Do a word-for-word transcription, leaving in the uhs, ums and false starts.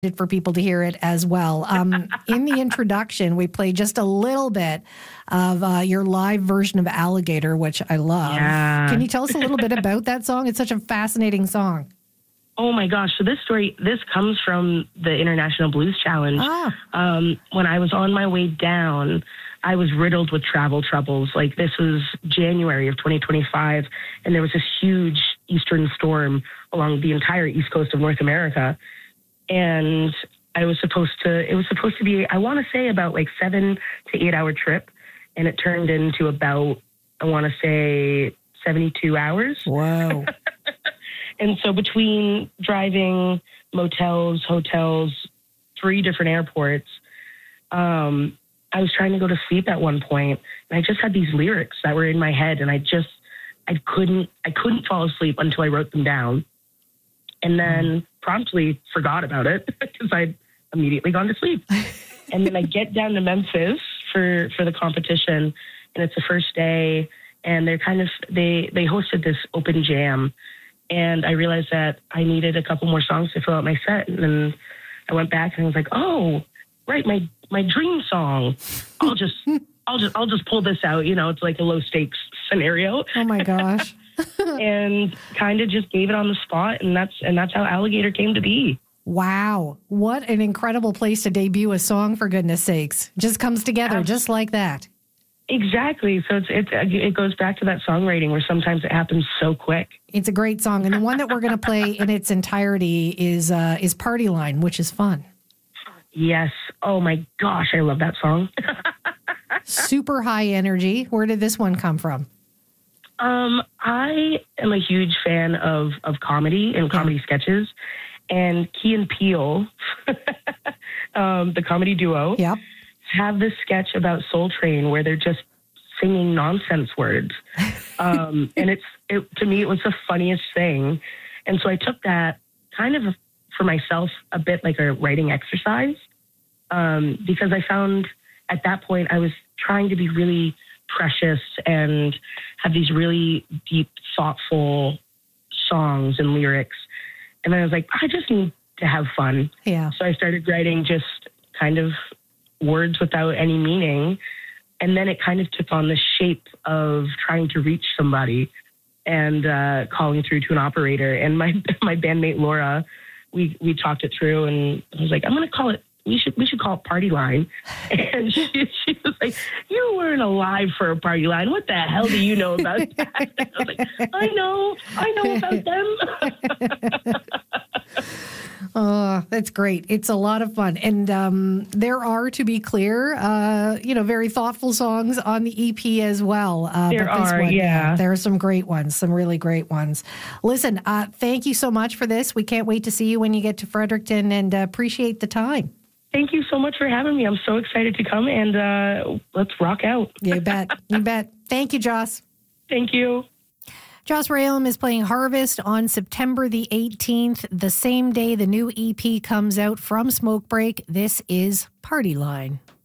for people to hear it as well. Um, in the introduction, we played just a little bit of uh, your live version of Alligator, which I love. Yeah. Can you tell us a little bit about that song? It's such a fascinating song. Oh my gosh. So this story, this comes from the International Blues Challenge. Ah. Um, when I was on my way down, I was riddled with travel troubles. Like, this was January of twenty twenty-five, and there was this huge eastern storm along the entire east coast of North America. And I was supposed to, it was supposed to be, I want to say about like seven to eight hour trip. And it turned into about, I want to say seventy-two hours. Wow. And so between driving, motels, hotels, three different airports, um, I was trying to go to sleep at one point, and I just had these lyrics that were in my head, and I just, I couldn't, I couldn't fall asleep until I wrote them down, and then promptly forgot about it because I'd immediately gone to sleep. And then I get down to Memphis for, for the competition, and it's the first day, and they're kind of, they, they hosted this open jam. And I realized that I needed a couple more songs to fill out my set. And then I went back and I was like, oh, right, my, my dream song. I'll just, I'll just, I'll just pull this out. You know, it's like a low stakes scenario. Oh my gosh. And kind of just gave it on the spot. And that's, and that's how Alligator came to be. Wow. What an incredible place to debut a song, for goodness sakes. Just comes together Absolutely. Just like that. Exactly. So it's, it, it goes back to that songwriting where sometimes it happens so quick. It's a great song. And the one that we're going to play in its entirety is uh, is Party Line, which is fun. Yes. Oh my gosh, I love that song. Super high energy. Where did this one come from? Um, I am a huge fan of, of comedy and comedy yeah. sketches. And Key and Peele, um, the comedy duo, yep. have this sketch about Soul Train where they're just singing nonsense words. Um, and it's, it, to me, it was the funniest thing. And so I took that kind of for myself a bit like a writing exercise, um, because I found at that point I was trying to be really precious and have these really deep, thoughtful songs and lyrics. And then I was like, I just need to have fun. Yeah. So I started writing just kind of words without any meaning. And then it kind of took on the shape of trying to reach somebody and uh, calling through to an operator. And my my bandmate Laura, we we talked it through, and I was like, I'm going to call it. We should we should call it Party Line. And she, she was like, you weren't alive for a party line. What the hell do you know about that? I was like, I know, I know about them. Oh, that's great. It's a lot of fun. And um, there are, to be clear, uh, you know, very thoughtful songs on the E P as well. Uh, there but this are, one, yeah. There are some great ones, some really great ones. Listen, uh, thank you so much for this. We can't wait to see you when you get to Fredericton, and uh, appreciate the time. Thank you so much for having me. I'm so excited to come, and uh, let's rock out. You bet. You bet. Thank you, Joss. Thank you. Joss Raylam is playing Harvest on September the eighteenth, the same day the new E P comes out from Smokebreak. This is Party Line.